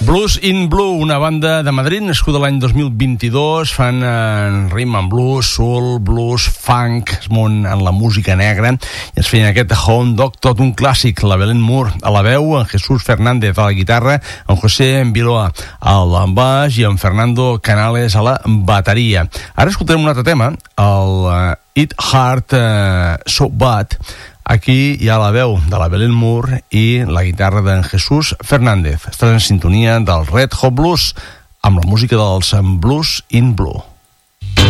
Blues in Blue, una banda de Madrid nascuda l'any 2022, fan rhythm and blues, soul, blues, funk, es mouen en la música negra i ens feien aquest Hound Dog, tot un clàssic. La Belén Moore a la veu, en Jesús Fernández a la guitarra, en José Viloa al baix i en Fernando Canales a la bateria. Ara escoltarem un altre tema, el It Hurt So Bad. Aquí hi ha la veu de la Belén Moore i la guitarra d'en Jesús Fernández. Estàs en sintonia del Red Hot Blues amb la música dels Blues in Blue.